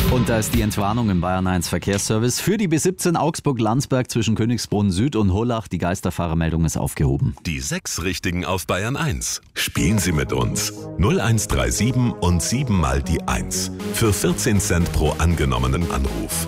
Und da ist die Entwarnung im Bayern 1 Verkehrsservice. Für die B17 Augsburg-Landsberg zwischen Königsbrunn Süd und Hollach. Die Geisterfahrermeldung ist aufgehoben. Die 6 Richtigen auf Bayern 1. Spielen Sie mit uns. 0137 und 7 mal die 1. Für 14 Cent pro angenommenen Anruf.